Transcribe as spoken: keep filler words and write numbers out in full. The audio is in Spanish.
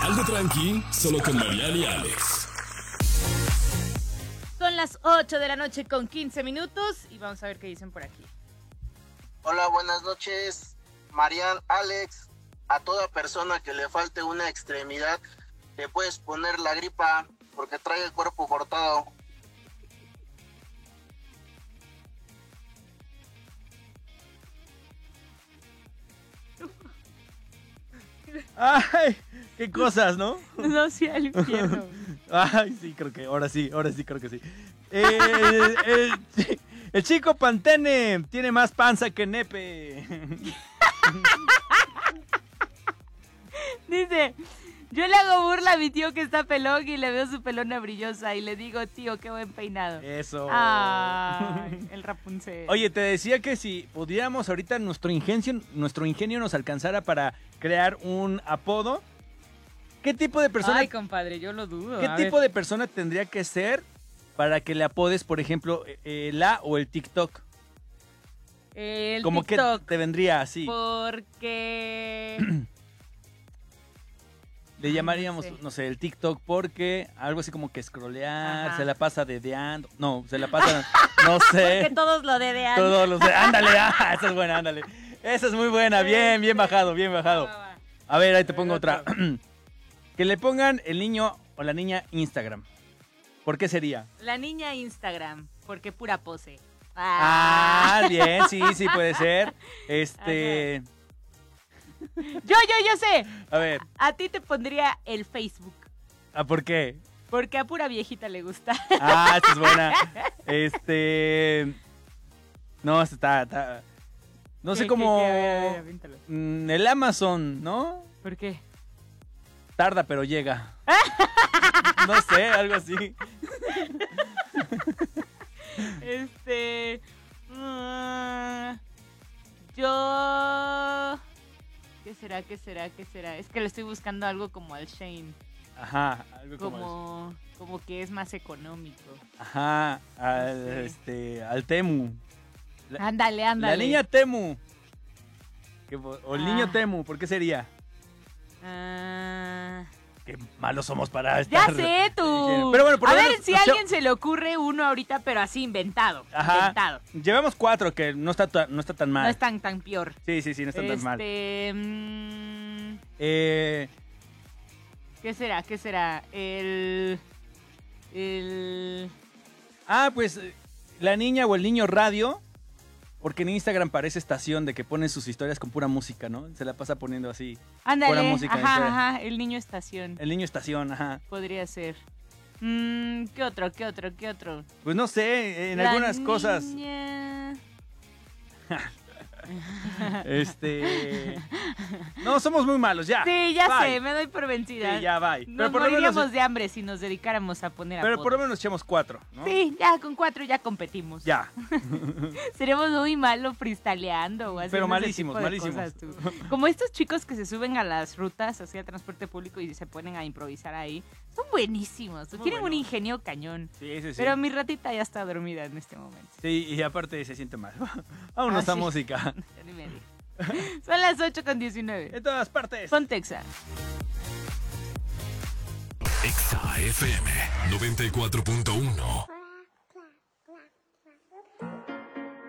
Algo tranqui, solo con Mariana y Alex. Son las ocho de la noche con quince minutos y vamos a ver qué dicen por aquí. Hola, buenas noches, Marian, Alex. A toda persona que le falte una extremidad, le puedes poner la gripa porque trae el cuerpo cortado. Ay, qué cosas, ¿no? No, sí, al infierno. Ay, sí, creo que, ahora sí, ahora sí, creo que sí. Eh, el, el, el chico Pantene tiene más panza que nepe. Dice, yo le hago burla a mi tío que está pelón y le veo su pelona brillosa y le digo, tío, qué buen peinado. Eso. Ay, el Rapunzel. Oye, te decía que si pudiéramos ahorita nuestro ingenio, nuestro ingenio nos alcanzara para crear un apodo, ¿qué tipo de persona? Ay, compadre, yo lo dudo. ¿Qué a tipo ver. de persona tendría que ser para que le apodes, por ejemplo, eh, la o el TikTok? El Como TikTok, que te vendría así. porque... Le llamaríamos, no sé. no sé, el TikTok porque algo así como que scrollear, Ajá. se la pasa dedeando. No, se la pasa, no sé. Porque todos lo dedean. Todos los de, ándale, ah, esa es buena, ándale. Esa es muy buena, bien, bien bajado, bien bajado. Va, va, va. A ver, ahí te pongo A ver, otra. Que le pongan el niño o la niña Instagram. ¿Por qué sería? La niña Instagram, porque pura pose. Ah, bien, sí, sí puede ser. Este, Yo, yo, yo sé. a ver, A ti te pondría el Facebook, ¿ah, por qué? porque a pura viejita le gusta. Ah, esta es buena. Este, no, esta está, está- no sé ¿Qué, cómo, qué, qué? A ver, a ver, aviéntalo. mm, el Amazon, ¿no? ¿Por qué? Tarda pero llega. No sé, algo así. Este... mm, yo... ¿Qué será? ¿Qué será? ¿Qué será? Es que le estoy buscando algo como al Shane. Ajá, algo como eso. Como, como que es más económico. Ajá, al, No sé. este, al Temu. La, Ándale, ándale. la niña Temu. Que po- o el Ah. niño Temu, ¿por qué sería? Ah, Qué malos somos para ya estar. sé tú. Pero bueno, por a lo ver menos, si o a sea- alguien se le ocurre uno ahorita, pero así inventado. Ajá. Inventado. Llevamos cuatro, que no está, ta- no está tan mal. No es tan tan peor. Sí, sí, sí, no está tan mal. Este, mm, Eh, ¿qué será? ¿Qué será? El el ah, pues eh, la niña o el niño radio. Porque en Instagram parece estación de que ponen sus historias con pura música, ¿no? Se la pasa poniendo así. ándale, Pura música, ajá, espera. ajá, el niño estación. El niño estación, ajá. Podría ser. Mm, ¿qué otro? ¿Qué otro? ¿Qué otro? Pues no sé, en La algunas cosas. niña- Este. No, somos muy malos, ya. Sí, ya Bye. sé, me doy por vencida. Sí, ya, bye. Nos Pero por, lo moriríamos menos, de hambre si nos dedicáramos a poner pero apodos. por lo menos echamos cuatro, ¿no? Sí, ya con cuatro ya competimos. Ya. Seremos muy malos freestyleando o haciendo Pero ese malísimos, tipo de malísimos. cosas, tú. Como estos chicos que se suben a las rutas, así al transporte público y se ponen a improvisar ahí. Son buenísimos. Muy Tienen un buenos. ingenio cañón. Sí, sí, sí. Pero mi ratita ya está dormida en este momento. Sí, y aparte se siente mal. Vámonos Ah, a sí. música. Ya ni me digas. Son las ocho con diecinueve. En todas partes. Ponte Exa. Exa F M noventa y cuatro punto uno.